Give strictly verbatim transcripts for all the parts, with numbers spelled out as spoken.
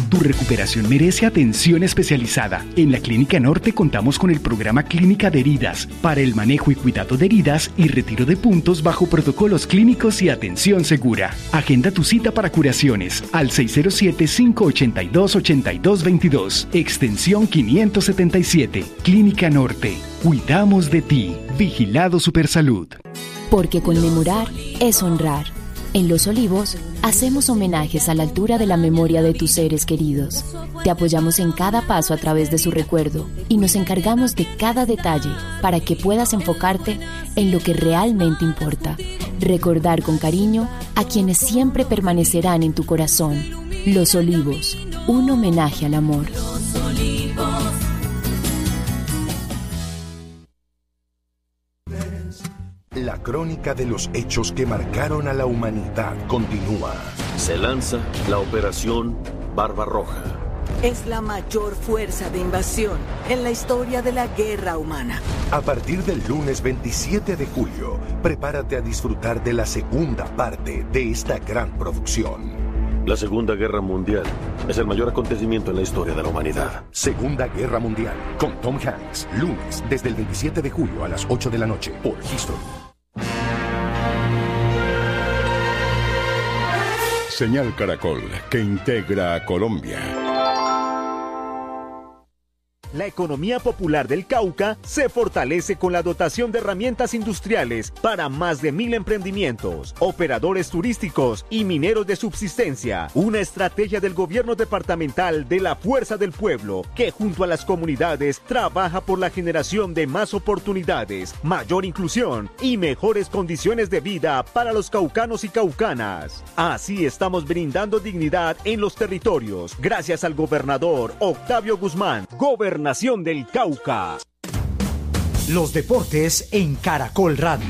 Tu recuperación merece atención especializada. En la Clínica Norte contamos con el programa Clínica de Heridas para el manejo y cuidado de heridas y retiro de puntos bajo protocolos clínicos y atención segura. Agenda tu cita para curaciones al seis cero siete, cinco ocho dos, ocho dos dos dos, extensión quinientos setenta y siete. Clínica Norte. Cuidamos de ti. Vigilado Supersalud. Porque conmemorar es honrar. En Los Olivos, hacemos homenajes a la altura de la memoria de tus seres queridos. Te apoyamos en cada paso a través de su recuerdo y nos encargamos de cada detalle para que puedas enfocarte en lo que realmente importa. Recordar con cariño a quienes siempre permanecerán en tu corazón. Los Olivos, un homenaje al amor. Los Olivos. La crónica de los hechos que marcaron a la humanidad continúa. Se lanza la Operación Barbarroja. Es la mayor fuerza de invasión en la historia de la guerra humana. A partir del lunes veintisiete de julio, prepárate a disfrutar de la segunda parte de esta gran producción. La Segunda Guerra Mundial es el mayor acontecimiento en la historia de la humanidad. Segunda Guerra Mundial, con Tom Hanks, lunes desde el veintisiete de julio a las ocho de la noche por History. Señal Caracol, que integra a Colombia. La economía popular del Cauca se fortalece con la dotación de herramientas industriales para más de mil emprendimientos, operadores turísticos y mineros de subsistencia. Una estrategia del gobierno departamental de la Fuerza del Pueblo, que junto a las comunidades trabaja por la generación de más oportunidades, mayor inclusión y mejores condiciones de vida para los caucanos y caucanas. Así estamos brindando dignidad en los territorios, gracias al gobernador Octavio Guzmán, gobernador Nación del Cauca. Los deportes en Caracol Radio.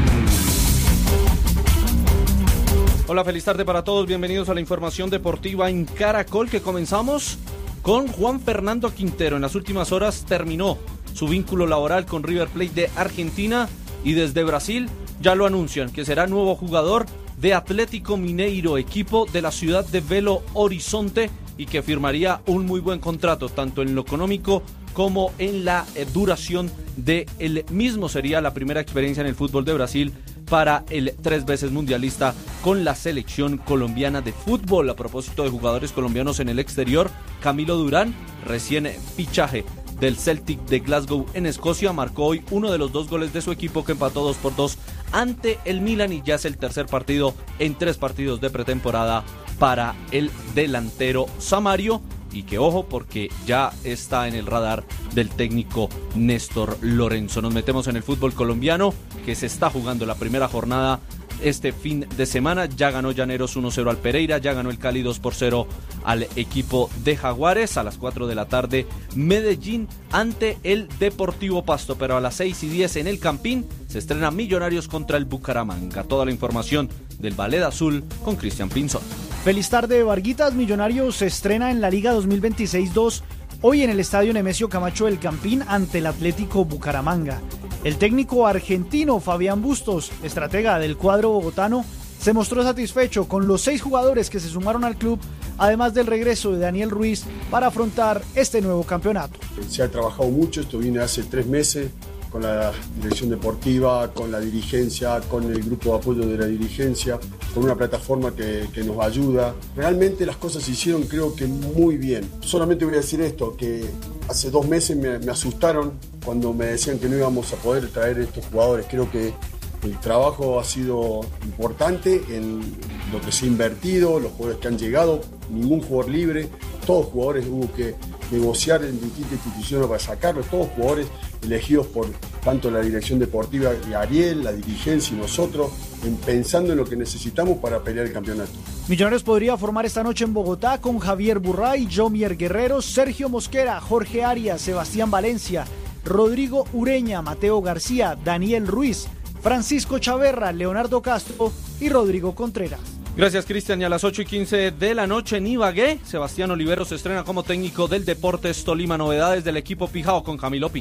Hola, feliz tarde para todos. Bienvenidos a la información deportiva en Caracol, que comenzamos con Juan Fernando Quintero. En las últimas horas terminó su vínculo laboral con River Plate de Argentina y desde Brasil ya lo anuncian que será nuevo jugador de Atlético Mineiro, equipo de la ciudad de Belo Horizonte, y que firmaría un muy buen contrato, tanto en lo económico como en la eh, duración de el mismo. Sería la primera experiencia en el fútbol de Brasil para el tres veces mundialista con la selección colombiana de fútbol. A propósito de jugadores colombianos en el exterior, Camilo Durán, recién fichaje del Celtic de Glasgow en Escocia, marcó hoy uno de los dos goles de su equipo, que empató dos por dos ante el Milan, y ya es el tercer partido en tres partidos de pretemporada para el delantero Samario, y que ojo, porque ya está en el radar del técnico Néstor Lorenzo. Nos metemos en el fútbol colombiano, que se está jugando la primera jornada este fin de semana. Ya ganó Llaneros uno cero al Pereira, ya ganó el Cali dos por cero al equipo de Jaguares. A las cuatro de la tarde, Medellín ante el Deportivo Pasto, pero a las seis y diez en el Campín se estrena Millonarios contra el Bucaramanga. Toda la información del Ballet Azul con Cristian Pinzón. Feliz tarde, Varguitas. Millonarios se estrena en la Liga dos mil veintiséis dos hoy en el Estadio Nemesio Camacho del Campín ante el Atlético Bucaramanga. El técnico argentino Fabián Bustos, estratega del cuadro bogotano, se mostró satisfecho con los seis jugadores que se sumaron al club, además del regreso de Daniel Ruiz para afrontar este nuevo campeonato. Se ha trabajado mucho, esto viene hace tres meses, con la dirección deportiva, con la dirigencia, con el grupo de apoyo de la dirigencia, con una plataforma que, que nos ayuda. Realmente las cosas se hicieron, creo que muy bien. Solamente voy a decir esto, que hace dos meses me, me asustaron cuando me decían que no íbamos a poder traer estos jugadores. Creo que el trabajo ha sido importante en lo que se ha invertido, los jugadores que han llegado, ningún jugador libre, todos jugadores hubo que negociar en distintas instituciones para sacarlos, todos jugadores elegidos por tanto la dirección deportiva y Ariel, la dirigencia y nosotros, en, pensando en lo que necesitamos para pelear el campeonato. Millonarios podría formar esta noche en Bogotá con Javier Burray, Jomier Guerrero, Sergio Mosquera, Jorge Arias, Sebastián Valencia, Rodrigo Ureña, Mateo García, Daniel Ruiz, Francisco Chaverra, Leonardo Castro y Rodrigo Contreras. Gracias, Cristian. Y a las ocho y quince de la noche en Ibagué, Sebastián Olivero se estrena como técnico del Deportes Tolima. Novedades del equipo Pijao con Camilo Pinto.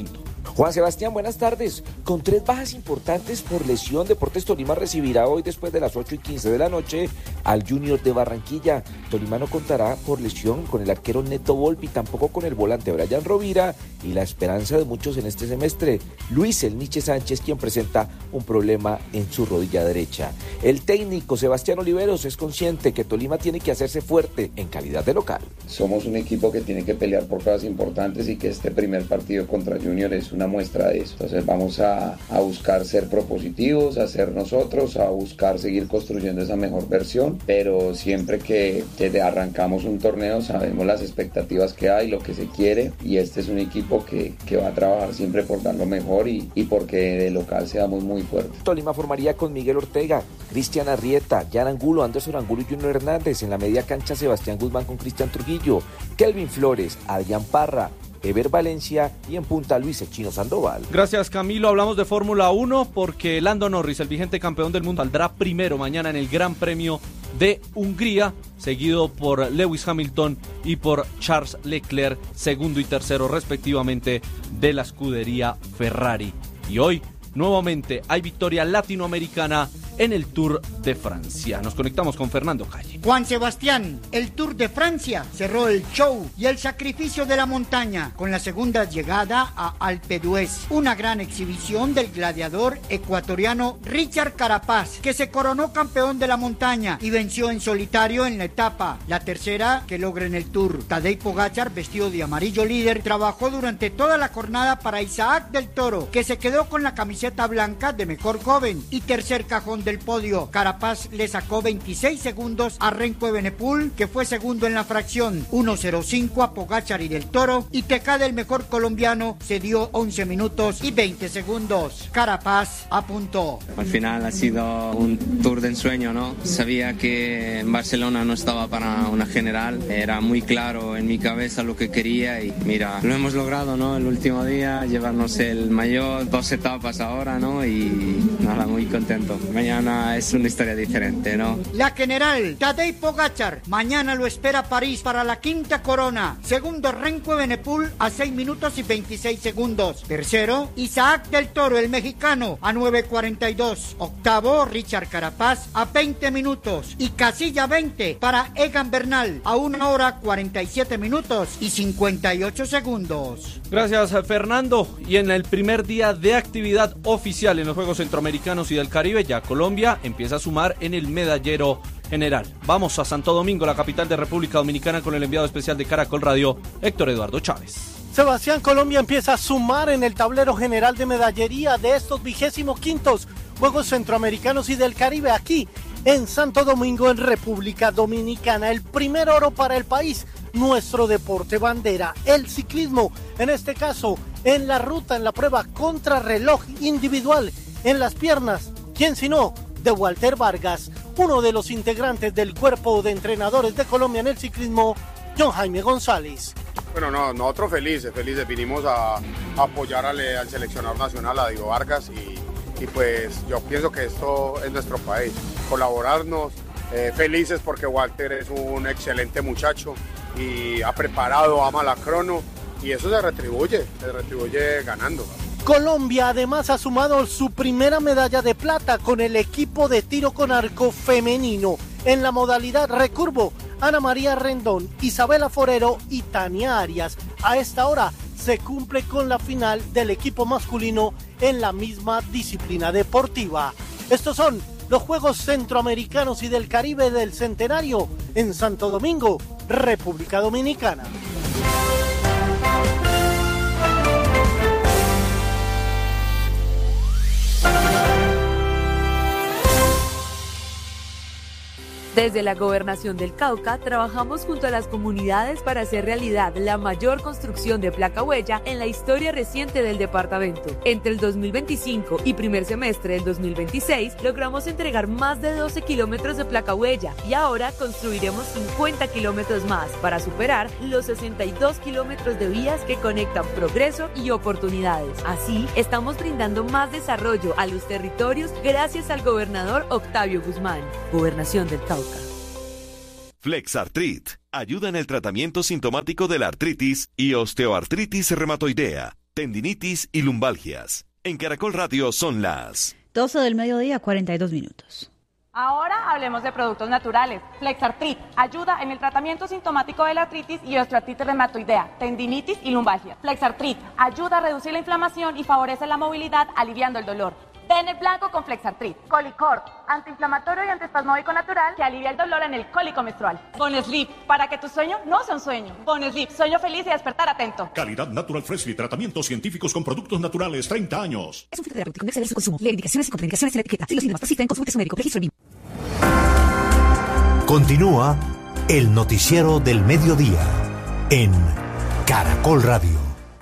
Juan Sebastián, buenas tardes. Con tres bajas importantes por lesión, Deportes Tolima recibirá hoy después de las ocho y quince de la noche al Junior de Barranquilla. Tolima no contará por lesión con el arquero Neto Volpi, tampoco con el volante Brian Rovira y la esperanza de muchos en este semestre, Luis El Niche Sánchez, quien presenta un problema en su rodilla derecha. El técnico Sebastián Oliveros es consciente que Tolima tiene que hacerse fuerte en calidad de local. Somos un equipo que tiene que pelear por cosas importantes y que este primer partido contra Junior es una muestra de eso. Entonces vamos a, a buscar ser propositivos, a ser nosotros, a buscar seguir construyendo esa mejor versión, pero siempre que, que arrancamos un torneo sabemos las expectativas que hay, lo que se quiere, y este es un equipo que, que va a trabajar siempre por dar lo mejor y, y porque de local seamos muy fuertes. Tolima formaría con Miguel Ortega, Cristian Arrieta, Jan Angulo, Anderson Angulo y Junior Hernández. En la media cancha Sebastián Guzmán con Cristian Trujillo, Kelvin Flores, Adrián Parra, Ever Valencia y en punta Luis El Chino Sandoval. Gracias, Camilo. Hablamos de Fórmula uno porque Lando Norris, el vigente campeón del mundo, saldrá primero mañana en el Gran Premio de Hungría, seguido por Lewis Hamilton y por Charles Leclerc, segundo y tercero respectivamente de la escudería Ferrari. Y hoy nuevamente hay victoria latinoamericana en el Tour de Francia. Nos conectamos con Fernando Calle. Juan Sebastián, el Tour de Francia cerró el show y el sacrificio de la montaña con la segunda llegada a Alpe d'Huez. Una gran exhibición del gladiador ecuatoriano Richard Carapaz, que se coronó campeón de la montaña y venció en solitario en la etapa, la tercera que logra en el Tour. Tadej Pogačar, vestido de amarillo líder, trabajó durante toda la jornada para Isaac del Toro, que se quedó con la camiseta blanca de mejor joven y tercer cajón del podio. Carapaz le sacó veintiséis segundos a Renko Evenepoel, que fue segundo en la fracción, uno cero cinco a Pogačar y del Toro, y Tecada, el mejor colombiano, se dio once minutos y veinte segundos. Carapaz apuntó. Al final ha sido un tour de ensueño, ¿no? Sabía que en Barcelona no estaba para una general, era muy claro en mi cabeza lo que quería y mira, lo hemos logrado, ¿no? El último día, llevarnos el maillot, dos etapas ahora, ¿no? Y nada, muy contento. Mañana es una historia diferente, ¿no? La general Tadej Pogačar, mañana lo espera París para la quinta corona. Segundo, Renko Evenepoel a seis minutos y veintiséis segundos. Tercero, Isaac del Toro, el mexicano, a nueve cuarenta y dos. Octavo, Richard Carapaz a veinte minutos. Y casilla veinte para Egan Bernal a una hora cuarenta y siete minutos y cincuenta y ocho segundos. Gracias, Fernando. Y en el primer día de actividad oficial en los Juegos Centroamericanos y del Caribe, ya Colombia empieza a sumar en el medallero general. Vamos a Santo Domingo, la capital de República Dominicana, con el enviado especial de Caracol Radio, Héctor Eduardo Chávez. Sebastián, Colombia empieza a sumar en el tablero general de medallería de estos vigésimo quintos Juegos Centroamericanos y del Caribe, aquí en Santo Domingo, en República Dominicana. El primer oro para el país, nuestro deporte bandera, el ciclismo, en este caso en la ruta, en la prueba contrarreloj individual, en las piernas, ¿quién sino? De Walter Vargas, uno de los integrantes del cuerpo de entrenadores de Colombia en el ciclismo, John Jaime González. Bueno, no, nosotros felices, felices, vinimos a, a apoyar al, al seleccionador nacional, a Diego Vargas, y, y pues yo pienso que esto es nuestro país, colaborarnos, eh, felices porque Walter es un excelente muchacho y ha preparado, ama la crono, y eso se retribuye, se retribuye ganando. Colombia además ha sumado su primera medalla de plata con el equipo de tiro con arco femenino. En la modalidad recurvo, Ana María Rendón, Isabela Forero y Tania Arias. A esta hora se cumple con la final del equipo masculino en la misma disciplina deportiva. Estos son los Juegos Centroamericanos y del Caribe del Centenario en Santo Domingo, República Dominicana. Desde la Gobernación del Cauca trabajamos junto a las comunidades para hacer realidad la mayor construcción de placa huella en la historia reciente del departamento. Entre el dos mil veinticinco y primer semestre del dos mil veintiséis logramos entregar más de doce kilómetros de placa huella y ahora construiremos cincuenta kilómetros más para superar los sesenta y dos kilómetros de vías que conectan progreso y oportunidades. Así, estamos brindando más desarrollo a los territorios gracias al gobernador Octavio Guzmán. Gobernación del Cauca. Flexartrit ayuda en el tratamiento sintomático de la artritis y osteoartritis reumatoidea. tendinitis y lumbalgias. En Caracol Radio son las doce del mediodía, cuarenta y dos minutos. Ahora hablemos de productos naturales. Flexartrit ayuda en el tratamiento sintomático de la artritis y osteoartritis reumatoidea, tendinitis y lumbalgia. Flexartrit ayuda a reducir la inflamación y favorece la movilidad, aliviando el dolor. Ten el blanco con Flexartrit. Colicort, antiinflamatorio y antiespasmódico natural que alivia el dolor en el cólico menstrual. Bonesleep, para que tu sueño no sea un sueño. Bonesleep, sueño feliz y despertar atento. Calidad Natural Freshly, tratamientos científicos con productos naturales, treinta años. Es un filtro terapéutico, no exceder su consumo. Lee indicaciones y contraindicaciones en la etiqueta. Si los síntomas persisten, consulte a su médico. Registro mismo. Continúa el noticiero del mediodía en Caracol Radio.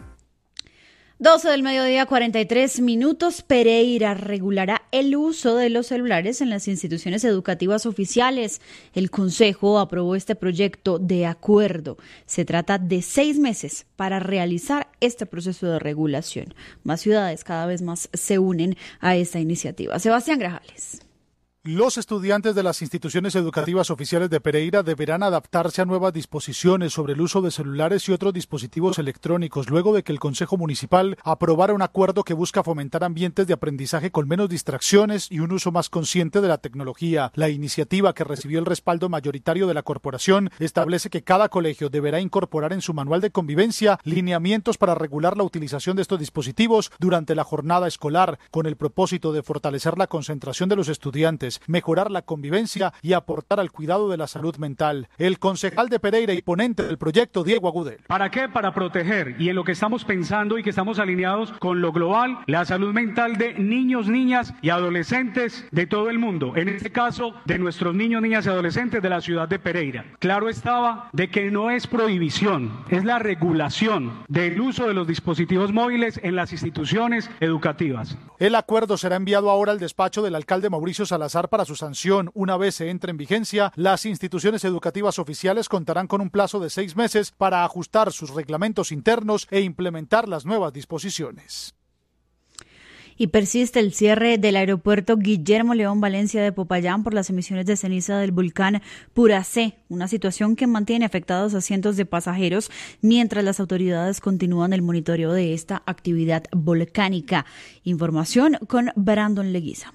doce del mediodía, cuarenta y tres minutos. Pereira regulará el uso de los celulares en las instituciones educativas oficiales. El Consejo aprobó este proyecto de acuerdo. Se trata de seis meses para realizar este proceso de regulación. Más ciudades cada vez más se unen a esta iniciativa. Sebastián Grajales. Los estudiantes de las instituciones educativas oficiales de Pereira deberán adaptarse a nuevas disposiciones sobre el uso de celulares y otros dispositivos electrónicos, luego de que el Consejo Municipal aprobara un acuerdo que busca fomentar ambientes de aprendizaje con menos distracciones y un uso más consciente de la tecnología. La iniciativa, que recibió el respaldo mayoritario de la corporación, establece que cada colegio deberá incorporar en su manual de convivencia lineamientos para regular la utilización de estos dispositivos durante la jornada escolar, con el propósito de fortalecer la concentración de los estudiantes, mejorar la convivencia y aportar al cuidado de la salud mental. El concejal de Pereira y ponente del proyecto, Diego Agudelo. ¿Para qué? Para proteger, y en lo que estamos pensando y que estamos alineados con lo global, la salud mental de niños, niñas y adolescentes de todo el mundo. En este caso, de nuestros niños, niñas y adolescentes de la ciudad de Pereira. Claro estaba de que no es prohibición, es la regulación del uso de los dispositivos móviles en las instituciones educativas. El acuerdo será enviado ahora al despacho del alcalde Mauricio Salazar para su sanción. Una vez se entre en vigencia, las instituciones educativas oficiales contarán con un plazo de seis meses para ajustar sus reglamentos internos e implementar las nuevas disposiciones. Y persiste el cierre del aeropuerto Guillermo León Valencia de Popayán por las emisiones de ceniza del volcán Puracé, una situación que mantiene afectados a cientos de pasajeros mientras las autoridades continúan el monitoreo de esta actividad volcánica. Información con Brandon Leguizamo.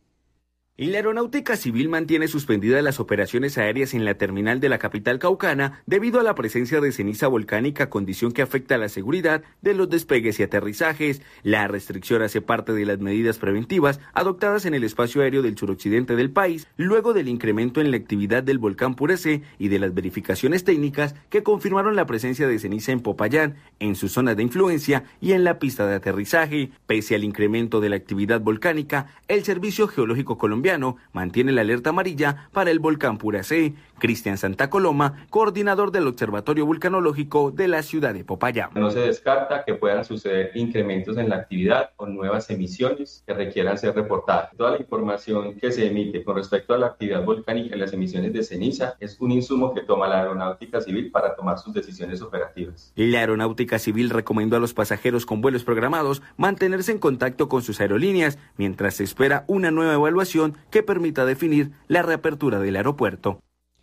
Y la Aeronáutica Civil mantiene suspendidas las operaciones aéreas en la terminal de la capital caucana debido a la presencia de ceniza volcánica, condición que afecta a la seguridad de los despegues y aterrizajes. La restricción hace parte de las medidas preventivas adoptadas en el espacio aéreo del suroccidente del país, luego del incremento en la actividad del volcán Puracé y de las verificaciones técnicas que confirmaron la presencia de ceniza en Popayán, en sus zonas de influencia y en la pista de aterrizaje. Pese al incremento de la actividad volcánica, el Servicio Geológico Colombiano mantiene la alerta amarilla para el volcán Puracé. Cristian Santa Coloma, coordinador del Observatorio Vulcanológico de la ciudad de Popayán. No se descarta que puedan suceder incrementos en la actividad o nuevas emisiones que requieran ser reportadas. Toda la información que se emite con respecto a la actividad volcánica y las emisiones de ceniza es un insumo que toma la Aeronáutica Civil para tomar sus decisiones operativas. La Aeronáutica Civil recomendó a los pasajeros con vuelos programados mantenerse en contacto con sus aerolíneas mientras se espera una nueva evaluación que permita definir la reapertura del aeropuerto.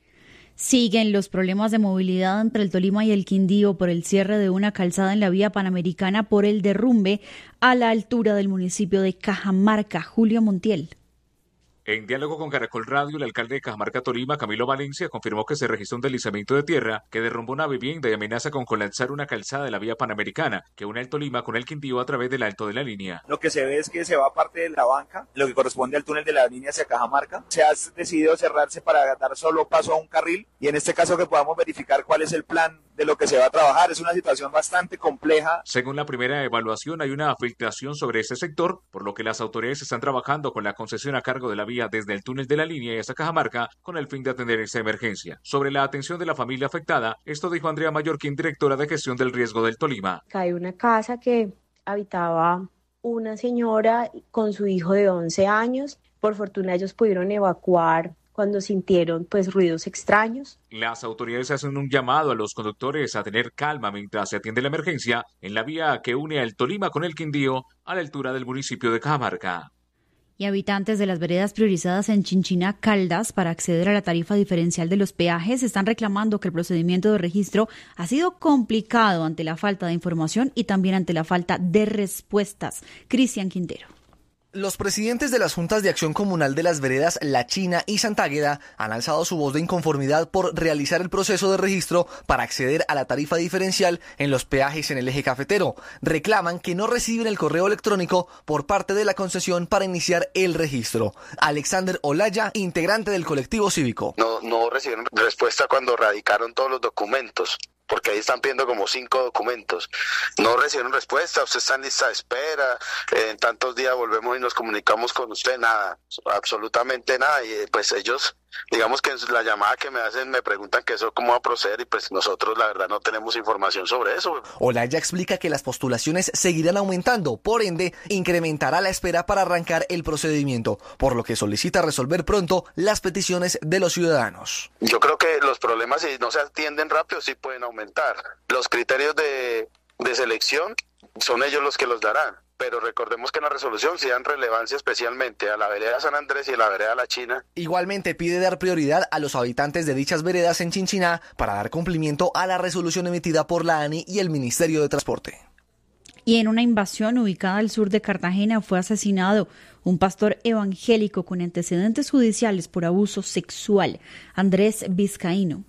Siguen los problemas de movilidad entre el Tolima y el Quindío por el cierre de una calzada en la vía panamericana por el derrumbe a la altura del municipio de Cajamarca. Julio Montiel. En diálogo con Caracol Radio, el alcalde de Cajamarca, Tolima, Camilo Valencia, confirmó que se registró un deslizamiento de tierra que derrumbó una vivienda y amenaza con colapsar una calzada de la vía panamericana que une el Tolima con el Quindío a través del Alto de la Línea. Lo que se ve es que se va parte de la banca, lo que corresponde al túnel de la línea hacia Cajamarca. Se ha decidido cerrarse para dar solo paso a un carril y en este caso que podamos verificar cuál es el plan de lo que se va a trabajar. Es una situación bastante compleja. Según la primera evaluación, hay una filtración sobre este sector, por lo que las autoridades están trabajando con la concesión a cargo de la vía desde el túnel de la línea y hasta Cajamarca con el fin de atender esta emergencia. Sobre la atención de la familia afectada, esto dijo Andrea Mallorquín, directora de gestión del riesgo del Tolima. Hay una casa que habitaba una señora con su hijo de once años. Por fortuna ellos pudieron evacuar cuando sintieron pues ruidos extraños. Las autoridades hacen un llamado a los conductores a tener calma mientras se atiende la emergencia en la vía que une al Tolima con el Quindío a la altura del municipio de Cajamarca. Y habitantes de las veredas priorizadas en Chinchiná, Caldas, para acceder a la tarifa diferencial de los peajes, están reclamando que el procedimiento de registro ha sido complicado ante la falta de información y también ante la falta de respuestas. Cristian Quintero. Los presidentes de las juntas de acción comunal de las veredas La China y Santa Águeda han alzado su voz de inconformidad por realizar el proceso de registro para acceder a la tarifa diferencial en los peajes en el eje cafetero. Reclaman que no reciben el correo electrónico por parte de la concesión para iniciar el registro. Alexander Olaya, integrante del colectivo cívico. No, no recibieron respuesta cuando radicaron todos los documentos, porque ahí están pidiendo como cinco documentos. No recibieron respuesta, usted está en lista de espera, en tantos días volvemos y nos comunicamos con usted, nada, absolutamente nada. Y pues ellos, digamos que en la llamada que me hacen me preguntan que eso cómo va a proceder y pues nosotros la verdad no tenemos información sobre eso. Olaya explica que las postulaciones seguirán aumentando, por ende incrementará la espera para arrancar el procedimiento, por lo que solicita resolver pronto las peticiones de los ciudadanos. Yo creo que los problemas, si no se atienden rápido, sí pueden aumentar. Los criterios de, de selección son ellos los que los darán, pero recordemos que en la resolución sí dan relevancia especialmente a la vereda San Andrés y a la vereda La China. Igualmente pide dar prioridad a los habitantes de dichas veredas en Chinchiná para dar cumplimiento a la resolución emitida por la ANI y el Ministerio de Transporte. Y en una invasión ubicada al sur de Cartagena fue asesinado un pastor evangélico con antecedentes judiciales por abuso sexual, Andrés Vizcaíno.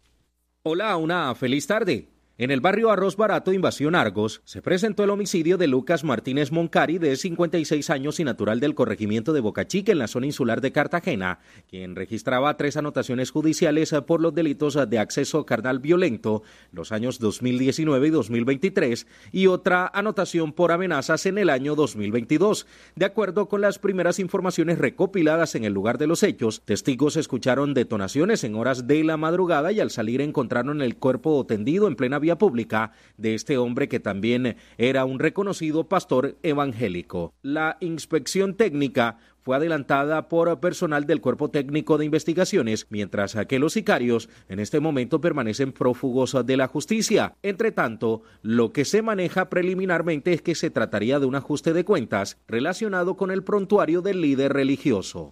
Hola, una feliz tarde. En el barrio Arroz Barato, Invasión Argos, se presentó el homicidio de Lucas Martínez Moncari, de cincuenta y seis años y natural del corregimiento de Boca Chica, en la zona insular de Cartagena, quien registraba tres anotaciones judiciales por los delitos de acceso carnal violento los años dos mil diecinueve y dos mil veintitrés y otra anotación por amenazas en el año dos mil veintidós. De acuerdo con las primeras informaciones recopiladas en el lugar de los hechos, testigos escucharon detonaciones en horas de la madrugada y al salir encontraron el cuerpo tendido en plena vía pública de este hombre que también era un reconocido pastor evangélico. La inspección técnica fue adelantada por personal del Cuerpo Técnico de Investigaciones, mientras que los sicarios en este momento permanecen prófugos de la justicia. Entre tanto, lo que se maneja preliminarmente es que se trataría de un ajuste de cuentas relacionado con el prontuario del líder religioso.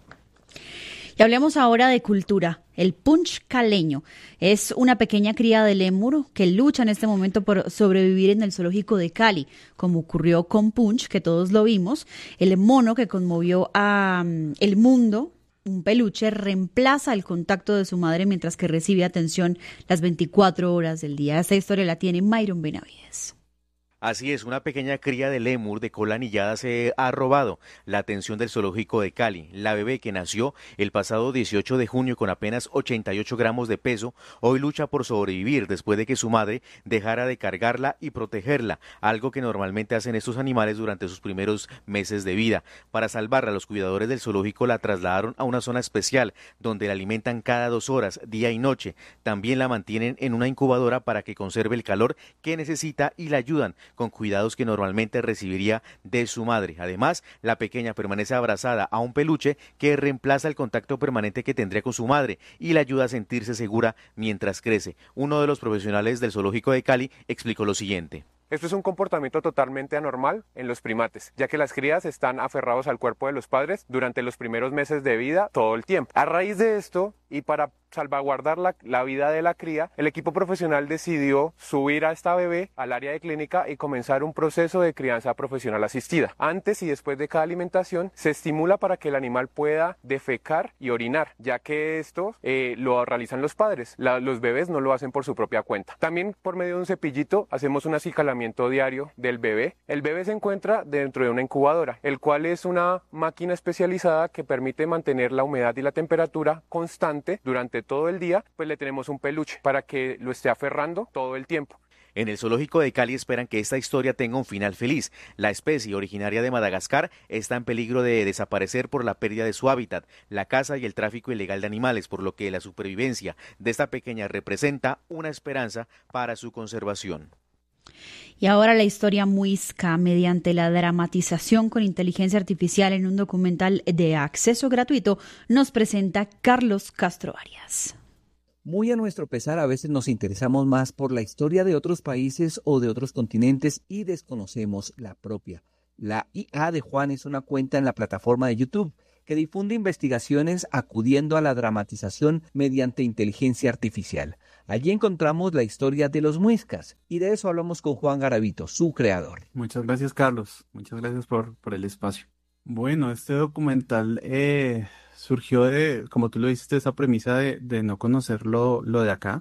Y hablemos ahora de cultura. El punch caleño es una pequeña cría de lémur que lucha en este momento por sobrevivir en el zoológico de Cali, como ocurrió con Punch, que todos lo vimos. El mono que conmovió a um, el mundo, un peluche, reemplaza el contacto de su madre mientras que recibe atención las veinticuatro horas del día. Esta historia la tiene Myron Benavides. Así es, una pequeña cría de lémur de cola anillada se ha robado la atención del zoológico de Cali. La bebé, que nació el pasado dieciocho de junio con apenas ochenta y ocho gramos de peso, hoy lucha por sobrevivir después de que su madre dejara de cargarla y protegerla, algo que normalmente hacen estos animales durante sus primeros meses de vida. Para salvarla, los cuidadores del zoológico la trasladaron a una zona especial donde la alimentan cada dos horas, día y noche. También la mantienen en una incubadora para que conserve el calor que necesita y la ayudan con cuidados que normalmente recibiría de su madre. Además, la pequeña permanece abrazada a un peluche que reemplaza el contacto permanente que tendría con su madre y la ayuda a sentirse segura mientras crece. Uno de los profesionales del zoológico de Cali explicó lo siguiente. Esto es un comportamiento totalmente anormal en los primates, ya que las crías están aferrados al cuerpo de los padres durante los primeros meses de vida todo el tiempo. A raíz de esto, y para salvaguardar la, la vida de la cría, el equipo profesional decidió subir a esta bebé al área de clínica y comenzar un proceso de crianza profesional asistida. Antes y después de cada alimentación se estimula para que el animal pueda defecar y orinar, ya que esto eh, lo realizan los padres. La, los bebés no lo hacen por su propia cuenta. También por medio de un cepillito hacemos un acicalamiento diario del bebé. El bebé se encuentra dentro de una incubadora, el cual es una máquina especializada que permite mantener la humedad y la temperatura constante durante todo el día. Pues le tenemos un peluche para que lo esté aferrando todo el tiempo. En el zoológico de Cali esperan que esta historia tenga un final feliz. La especie, originaria de Madagascar, está en peligro de desaparecer por la pérdida de su hábitat, la caza y el tráfico ilegal de animales, por lo que la supervivencia de esta pequeña representa una esperanza para su conservación. Y ahora la historia muisca, mediante la dramatización con inteligencia artificial en un documental de acceso gratuito, nos presenta Carlos Castro Arias. Muy a nuestro pesar, a veces nos interesamos más por la historia de otros países o de otros continentes y desconocemos la propia. La I A de Juan es una cuenta en la plataforma de YouTube que difunde investigaciones acudiendo a la dramatización mediante inteligencia artificial. Allí encontramos la historia de los muiscas y de eso hablamos con Juan Garavito, su creador. Muchas gracias, Carlos. Muchas gracias por, por el espacio. Bueno, este documental eh, surgió de, como tú lo dijiste, esa premisa de, de no conocer lo, lo de acá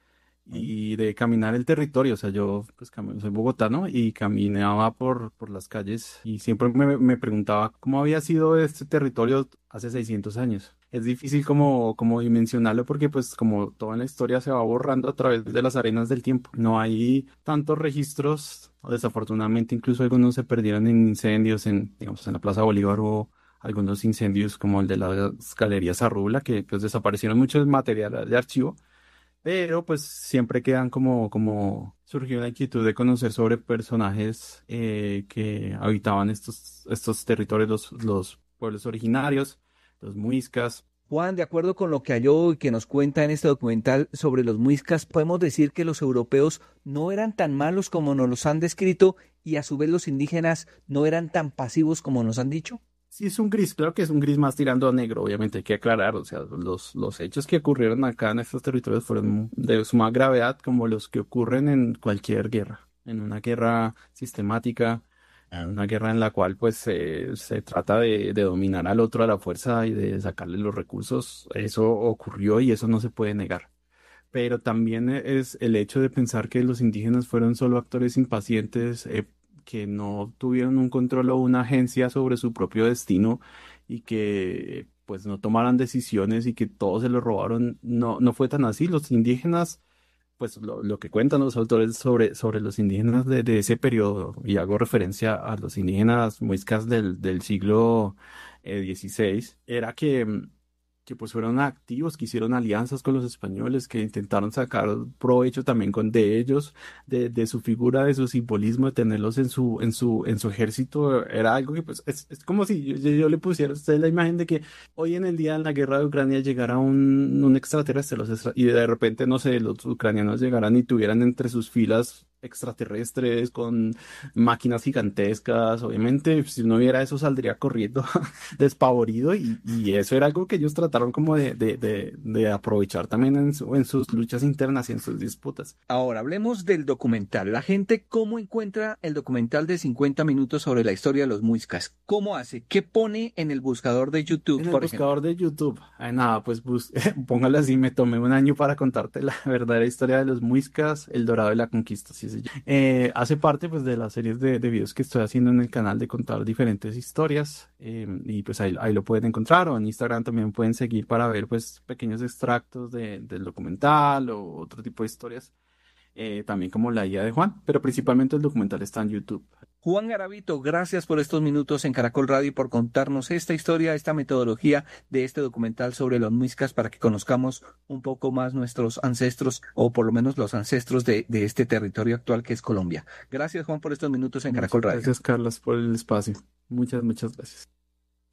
y de caminar el territorio. O sea, yo pues cam- soy bogotano y caminaba por, por las calles y siempre me, me preguntaba cómo había sido este territorio hace seiscientos años. Es difícil como, como dimensionarlo porque pues como toda la historia se va borrando a través de las arenas del tiempo. No hay tantos registros, desafortunadamente incluso algunos se perdieron en incendios, en, digamos, en la Plaza Bolívar hubo algunos incendios como el de las Galerías Arrubla, que pues desaparecieron muchos materiales de archivo. Pero pues siempre quedan como, como surgió la inquietud de conocer sobre personajes eh, que habitaban estos, estos territorios, los, los pueblos originarios, los muiscas. Juan, de acuerdo con lo que halló y que nos cuenta en este documental sobre los muiscas, podemos decir que los europeos no eran tan malos como nos los han descrito y a su vez los indígenas no eran tan pasivos como nos han dicho. Sí, es un gris, claro que es un gris más tirando a negro, obviamente hay que aclarar, o sea, los, los hechos que ocurrieron acá en estos territorios fueron de suma gravedad como los que ocurren en cualquier guerra, en una guerra sistemática, en una guerra en la cual pues eh, se trata de, de dominar al otro a la fuerza y de sacarle los recursos. Eso ocurrió y eso no se puede negar. Pero también es el hecho de pensar que los indígenas fueron solo actores impacientes, eh, que no tuvieron un control o una agencia sobre su propio destino y que pues no tomaran decisiones y que todo se lo robaron. No, no fue tan así. Los indígenas, pues lo, lo que cuentan los autores sobre, sobre los indígenas de, de ese periodo, y hago referencia a los indígenas muiscas del, del siglo eh, dieciséis, era que, que pues fueron activos, que hicieron alianzas con los españoles, que intentaron sacar provecho también con de ellos, de, de su figura, de su simbolismo, de tenerlos en su, en su, en su ejército. Era algo que pues es, es como si yo, yo le pusiera a usted la imagen de que hoy en el día en la guerra de Ucrania llegara un, un extraterrestre, los extra, y de repente, no sé, los ucranianos llegaran y tuvieran entre sus filas extraterrestres con máquinas gigantescas. Obviamente si uno viera eso saldría corriendo despavorido y, y eso era algo que ellos trataron como de, de, de, de aprovechar también en, su, en sus luchas internas y en sus disputas. Ahora hablemos del documental. La gente, ¿cómo encuentra el documental de cincuenta minutos sobre la historia de los muiscas? ¿Cómo hace? ¿Qué pone en el buscador de YouTube? En el por buscador ejemplo? de YouTube. Ay, nada, pues bus póngalo así, me tomé un año para contarte la verdadera historia de los muiscas, el dorado de la conquista, así se llama. Eh, hace parte pues de las series de, de videos que estoy haciendo en el canal de contar diferentes historias, eh, y pues ahí, ahí lo pueden encontrar, o en Instagram también pueden seguir para ver pues pequeños extractos de, del documental o otro tipo de historias, eh, también como la guía de Juan, pero principalmente el documental está en YouTube. Juan Garavito, gracias por estos minutos en Caracol Radio y por contarnos esta historia, esta metodología de este documental sobre los muiscas para que conozcamos un poco más nuestros ancestros, o por lo menos los ancestros de, de este territorio actual que es Colombia. Gracias, Juan, por estos minutos en Caracol Radio. Gracias, Carlos, por el espacio. Muchas, muchas gracias.